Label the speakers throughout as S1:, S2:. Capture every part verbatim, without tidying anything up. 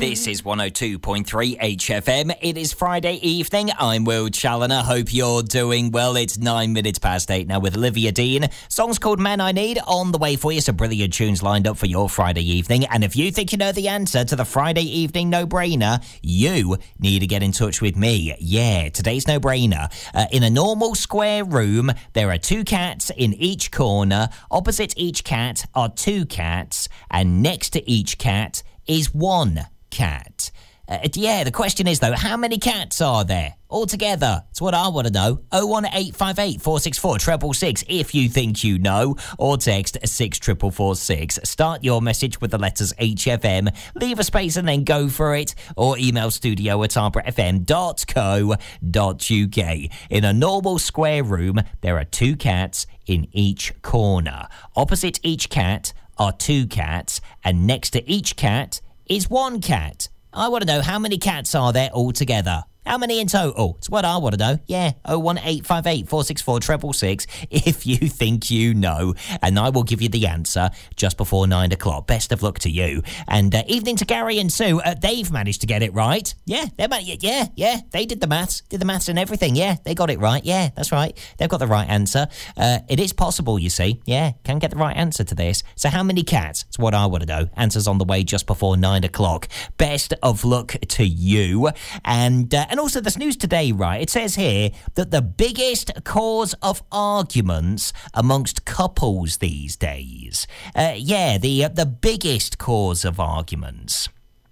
S1: This is one oh two point three H F M. It is Friday evening. I'm Will Challoner. Hope you're doing well. It's nine minutes past eight now with Olivia Dean. Song's called Man I Need on the way for you. Some brilliant tunes lined up for your Friday evening. And if you think you know the answer to the Friday evening no-brainer, you need to get in touch with me. Yeah, today's no-brainer. Uh, in a normal square room, there are two cats in each corner. Opposite each cat are two cats. And next to each cat is one cat. Uh, yeah, the question is, though, how many cats are there altogether? It's what I want to know. oh one eight five eight four six four six six six if you think you know, or text six four four six. Start your message with the letters H F M, leave a space and then go for it, or email studio at arbor f m dot co dot u k. In a normal square room, there are two cats in each corner. Opposite each cat are two cats, and next to each cat is one cat. I want to know, how many cats are there altogether? How many in total? It's what I want to know. Yeah, oh one eight five eight four six four six six six if you think you know. And I will give you the answer just before nine o'clock. Best of luck to you. And uh, evening to Gary and Sue. Uh, they've managed to get it right. Yeah, they yeah, yeah. They did the maths. Did the maths and everything. Yeah, they got it right. Yeah, that's right. They've got the right answer. Uh, it is possible, you see. Yeah, can get the right answer to this. So how many cats? It's what I want to know. Answers on the way just before nine o'clock. Best of luck to you. And... Uh, And also this news today, right, it says here that the biggest cause of arguments amongst couples these days, uh, yeah, the uh, the biggest cause of arguments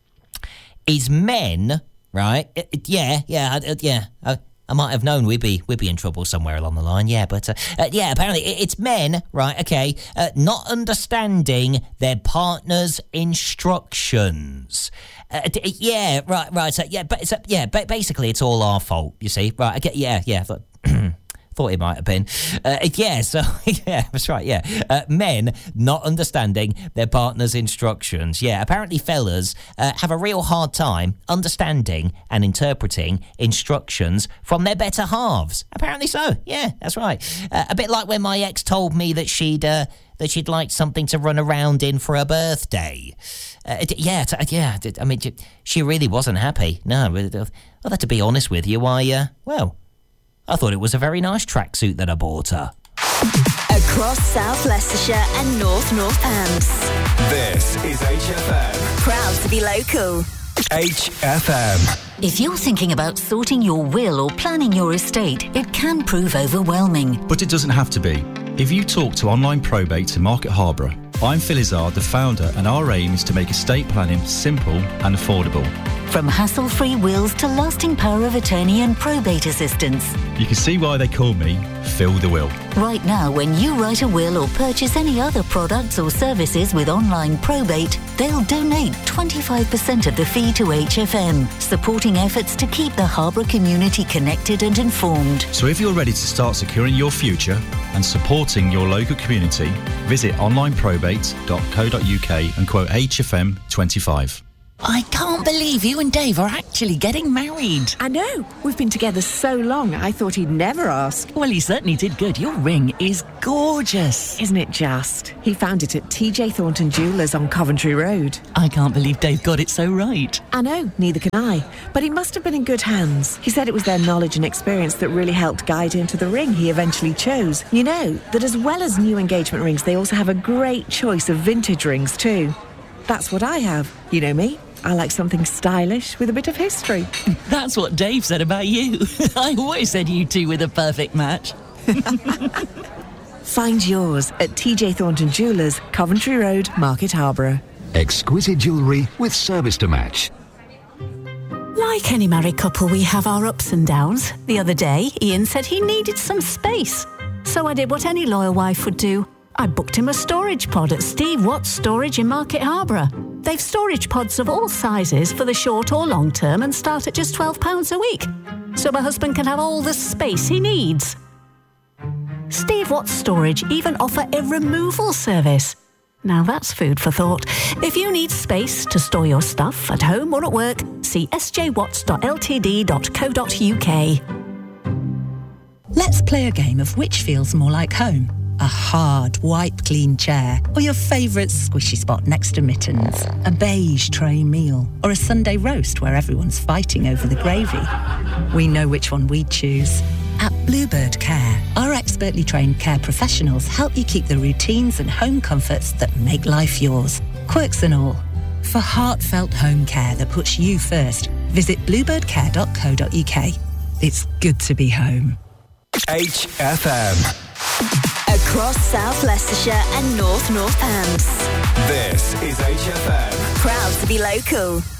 S1: is men, right? It, it, yeah, yeah, uh, yeah. Uh, I might have known we'd be we'd be in trouble somewhere along the line, yeah. But uh, uh, yeah, apparently it, it's men, right? Okay, uh, not understanding their partner's instructions. Uh, d- yeah, right, right. So yeah, but so, yeah, but basically it's all our fault. You see, right? Okay, yeah, yeah. Thought, thought it might have been. Uh, yeah, so yeah, that's right. Yeah, uh, men not understanding their partner's instructions. Yeah, apparently fellas uh, have a real hard time understanding and interpreting instructions from their better halves. Apparently so. Yeah, that's right. Uh, a bit like when my ex told me that she'd. Uh, that she'd like something to run around in for her birthday. Uh, yeah, yeah, I mean, she really wasn't happy. No, well, to be honest with you, I, uh, well, I thought it was a very nice tracksuit that I bought her.
S2: Across South Leicestershire and North Northants.
S3: This is H F M.
S2: Proud to be local.
S3: H F M.
S4: If you're thinking about sorting your will or planning your estate, it can prove overwhelming.
S5: But it doesn't have to be. If you talk to Online Probate in Market Harborough, I'm Phil Izzard, the founder, and our aim is to make estate planning simple and affordable.
S4: From hassle-free wills to lasting power of attorney and probate assistance.
S5: You can see why they call me Phil the Will.
S4: Right now, when you write a will or purchase any other products or services with Online Probate, they'll donate twenty-five percent of the fee to H F M, supporting efforts to keep the Harborough community connected and informed.
S5: So if you're ready to start securing your future and supporting your local community, visit online probate dot co dot u k and quote H F M twenty-five.
S6: I can't believe you and Dave are actually getting married.
S7: I know. We've been together so long, I thought he'd never ask.
S6: Well, he certainly did good. Your ring is gorgeous.
S7: Isn't it just? He found it at T J Thornton Jewellers on Coventry Road.
S6: I can't believe Dave got it so right.
S7: I know, neither can I. But he must have been in good hands. He said it was their knowledge and experience that really helped guide him to the ring he eventually chose. You know, that as well as new engagement rings, they also have a great choice of vintage rings too. That's what I have. You know me. I like something stylish with a bit of history.
S6: That's what Dave said about you. I always said you two were the perfect match.
S7: Find yours at T J Thornton Jewellers, Coventry Road, Market Harborough.
S8: Exquisite jewellery with service to match.
S9: Like any married couple, we have our ups and downs. The other day, Ian said he needed some space. So I did what any loyal wife would do. I booked him a storage pod at Steve Watts Storage in Market Harborough. They've storage pods of all sizes for the short or long term and start at just twelve pounds a week. So my husband can have all the space he needs. Steve Watts Storage even offer a removal service. Now that's food for thought. If you need space to store your stuff at home or at work, see s j watts dot l t d dot co dot u k.
S10: Let's play a game of which feels more like home. A hard, wipe-clean chair, or your favourite squishy spot next to Mittens. A beige tray meal, or a Sunday roast where everyone's fighting over the gravy. We know which one we'd choose. At Bluebird Care, our expertly trained care professionals help you keep the routines and home comforts that make life yours. Quirks and all. For heartfelt home care that puts you first, visit bluebird care dot co dot uk. It's good to be home.
S3: H F M.
S2: Across South Leicestershire and North Northants.
S3: This is H F M.
S2: Proud to be local.